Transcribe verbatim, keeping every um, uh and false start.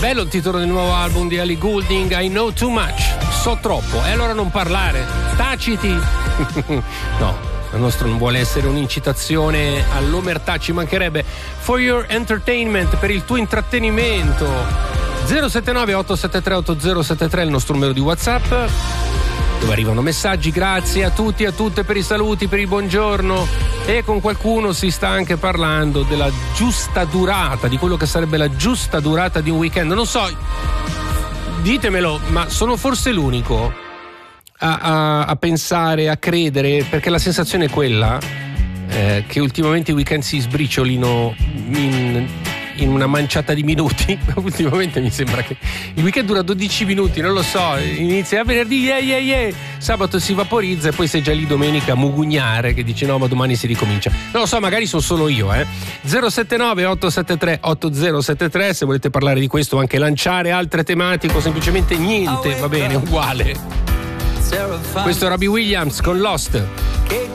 bello il titolo del nuovo album di Ellie Goulding, I Know Too Much, so troppo, e allora non parlare, taciti. No, il nostro non vuole essere un'incitazione all'omertà, ci mancherebbe. For your entertainment, per il tuo intrattenimento. zero sette nove otto sette tre otto zero sette tre è il nostro numero di WhatsApp, dove arrivano messaggi. Grazie a tutti e a tutte per i saluti, per il buongiorno, e con qualcuno si sta anche parlando della giusta durata, di quello che sarebbe la giusta durata di un weekend. Non so, ditemelo, ma sono forse l'unico a, a, a pensare, a credere, perché la sensazione è quella eh, che ultimamente i weekend si sbriciolino in in una manciata di minuti. Ultimamente mi sembra che il weekend dura dodici minuti, non lo so, inizia a venerdì, yeah yeah yeah, sabato si vaporizza e poi sei già lì domenica a mugugnare che dici no ma domani si ricomincia. Non lo so, magari sono solo io. eh zero sette nove otto sette tre otto zero sette tre se volete parlare di questo o anche lanciare altre tematiche o semplicemente niente, va bene, uguale. Questo è Robbie Williams con Lost.